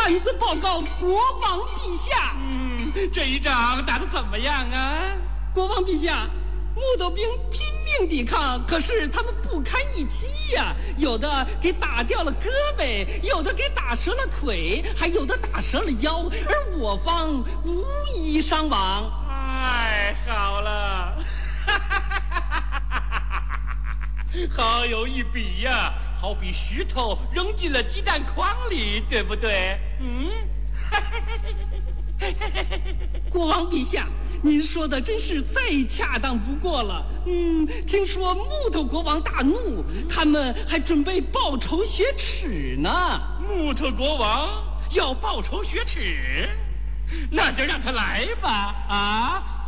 臣子报告国王陛下。 这一仗打得怎么样啊？ 国王陛下，木头兵拼命抵抗，可是他们不堪一击呀，有的给打掉了胳膊，有的给打折了腿，还有的打折了腰，而我方无一伤亡。 太好了，好有一比呀，好比石头扔进了鸡蛋筐里，对不对？ 国王陛下，您说的真是再恰当不过了。听说木头国王大怒，他们还准备报仇雪耻呢。 木头国王要报仇雪耻，那就让他来吧！啊！